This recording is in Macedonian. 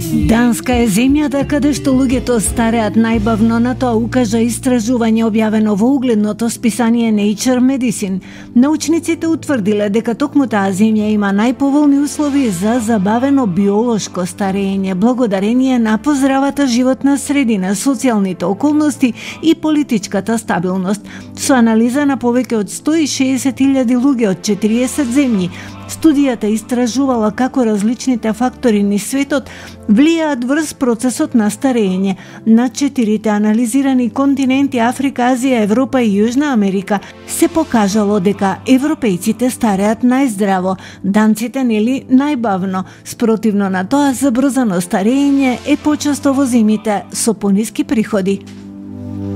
Данска е земјата каде што луѓето стареат најбавно, на тоа укажа истражување објавено во угледното списание Nature Medicine. Научниците утврдиле дека токму таа земја има најповолни услови за забавено биолошко старење, благодарение на поздравата животна средина, социјалните околности и политичката стабилност. Со анализа на повеќе од 160.000 луѓе од 40 земји, студијата истражувала како различните фактори низ светот влијаат врз процесот на старење. На 4 анализирани континенти Африка, Азија, Европа и Јужна Америка се покажало дека европејците стареат најздраво, данците нели најбавно. Спротивно на тоа, забрзано старење е почесто во земјите со пониски приходи.